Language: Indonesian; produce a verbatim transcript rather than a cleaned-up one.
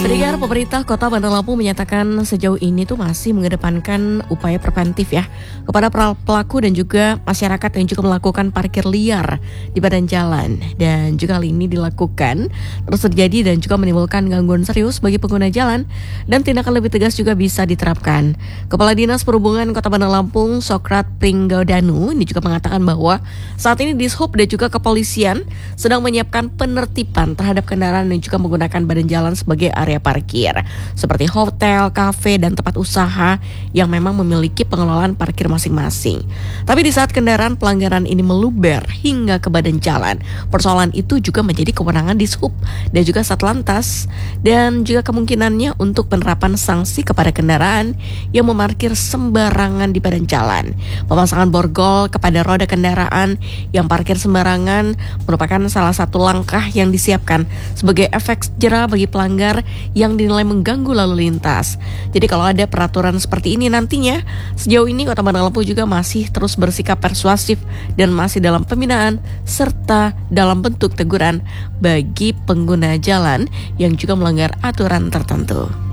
Pendengar, pemerintah Kota Bandar Lampung menyatakan sejauh ini tuh masih mengedepankan upaya preventif ya kepada pelaku dan juga masyarakat yang juga melakukan parkir liar di badan jalan. Dan juga hal ini dilakukan terus terjadi dan juga menimbulkan gangguan serius bagi pengguna jalan dan tindakan lebih tegas juga bisa diterapkan. Kepala Dinas Perhubungan Kota Bandar Lampung, Sokrat Pringgaudanu, ini juga mengatakan bahwa saat ini Dishub dan juga kepolisian sedang menyiapkan penertiban terhadap kendaraan yang juga menggunakan badan jalan sebagai area parkir seperti hotel, kafe, dan tempat usaha yang memang memiliki pengelolaan parkir masing-masing. Tapi di saat kendaraan pelanggaran ini meluber hingga ke badan jalan, persoalan itu juga menjadi kewenangan Dishub dan juga Satlantas, dan juga kemungkinannya untuk penerapan sanksi kepada kendaraan yang memarkir sembarangan di badan jalan. Pemasangan borgol kepada roda kendaraan yang parkir sembarangan merupakan salah satu langkah yang disiapkan sebagai efek jera bagi pelanggar yang dinilai mengganggu lalu lintas. Jadi kalau ada peraturan seperti ini nantinya, sejauh ini Kota Bandar Lampung juga masih terus bersikap persuasif dan masih dalam pembinaan serta dalam bentuk teguran bagi pengguna jalan yang juga melanggar aturan tertentu.